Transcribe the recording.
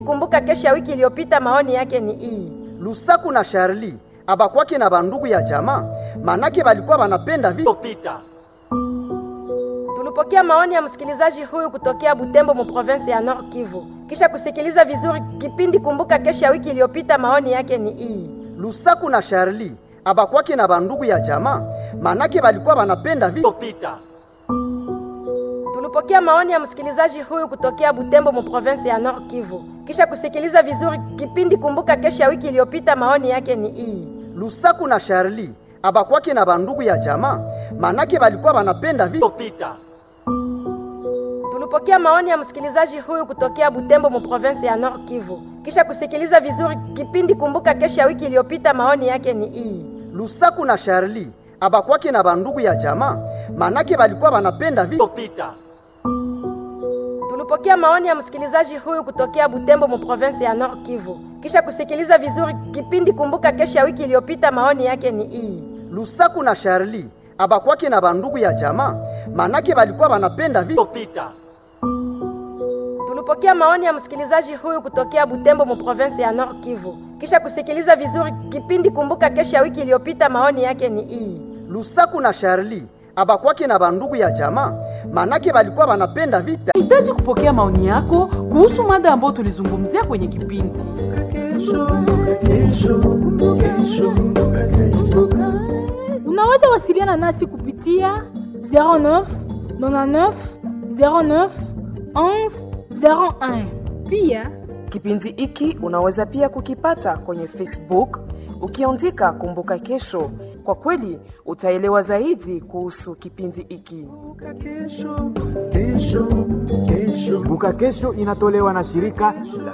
Kumbuka kesho ya wiki iliyopita maoni yake ni hii. Lusaku na Charlie abakwake na bandugu ya jamaa, manake balikuwa banapenda Pita. Tulipokea maoni ya msikilizaji huyu kutokea Butembo mu province ya Nord Kivu. Kisha kusikiliza vizuri kipindi Kumbuka kesho ya wiki iliyopita maoni yake ni hii. Lusaku na Charlie abakwake na bandugu ya jamaa, manake balikuwa banapenda Pita. Tulipokea maoni ya msikilizaji huyu kutokea Butembo mu province ya Nord Kivu. Kisha kusikiliza vizuri kipindi Kumbuka kesho ya wiki iliyopita maoni yake ni hii. Lusaku na Charlie abakwake na bandugu ya jamaa, manake balikuwa banapenda Pita. Tulipokea maoni ya msikilizaji huyu kutokea Butembo mu province ya Nord Kivu. Kisha kusikiliza vizuri kipindi Kumbuka kesho ya wiki iliyopita maoni yake ni hii. Lusaku na Charlie abakwake na bandugu ya jamaa, manake balikuwa banapenda Pita. Tulipokea maoni ya msikilizaji huyu kutokea Butembo mu province ya Nord Kivu. Kisha kusikiliza vizuri kipindi Kumbuka kesho ya wiki iliyopita maoni yake ni hii. Lusaku na Charlie abakwake na bandugu ya jamaa, manake balikuwa banapenda Pita. Tulipokea maoni ya msikilizaji huyu kutokea Butembo mu province ya Nord Kivu. Kisha kusikiliza vizuri kipindi Kumbuka kesho ya wiki iliyopita maoni yake ni hii. Lusaku na Charlie abakwake na bandugu ya jamaa, manake balikuwa banapenda Hitaji kupokea maoni yako kuhusu mada ambayo tulizungumzia kwenye kipindi. Unaweza wasiliana nasi kupitia 09 99 09 11 01. Pia kipindi hiki unaweza pia kukipata kwenye Facebook ukiandika Kumbuka Kesho. Kwa kweli utaelewa zaidi kuhusu kipindi hiki. Kumbuka Kesho inatolewa na shirika